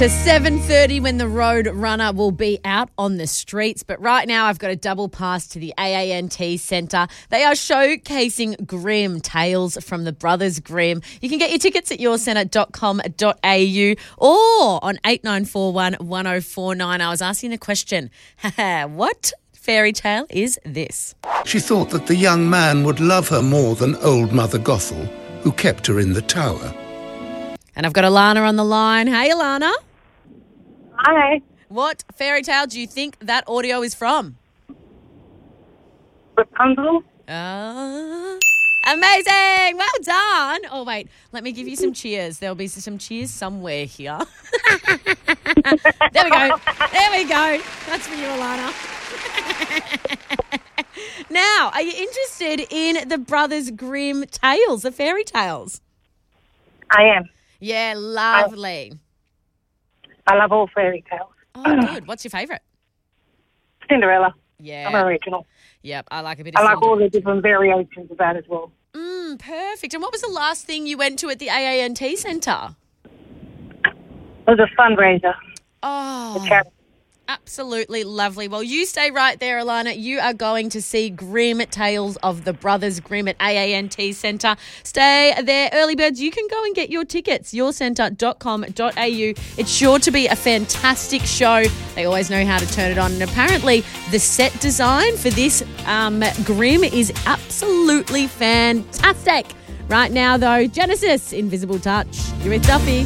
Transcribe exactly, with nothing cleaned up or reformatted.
to seven thirty when the Road Runner will be out on the streets. But right now I've got a double pass to the A A N T Centre. They are showcasing Grimm, Tales from the Brothers Grimm. You can get your tickets at your centre dot com dot a u or on eight nine four one, one oh four nine. I was asking the question, what fairy tale is this? She thought that the young man would love her more than old Mother Gothel, who kept her in the tower. And I've got Alana on the line. Hey, Alana. Hi. What fairy tale do you think that audio is from? Rapunzel. Uh, amazing. Well done. Oh, wait. Let me give you some cheers. There'll be some cheers somewhere here. There we go. There we go. That's for you, Alana. Now, are you interested in the Brothers Grimm tales, the fairy tales? I am. Yeah, lovely. I love all fairy tales. Oh, good. What's your favourite? Cinderella. Yeah. I'm original. Yep, I like a bit of I like Cinderella. all the different variations of that as well. Mm, perfect. And what was the last thing you went to at the A A N T Centre? It was a fundraiser. Oh, for charity. absolutely lovely. Well, you stay right there, Alana. You are going to see Grimm, Tales of the Brothers Grimm at A A N T Centre. Stay there. Early birds, you can go and get your tickets, your centre dot com dot a u. It's sure to be a fantastic show. They always know how to turn it on. And apparently the set design for this um, Grimm is absolutely fantastic. Right now, though, Genesis, Invisible Touch. You're with Duffy.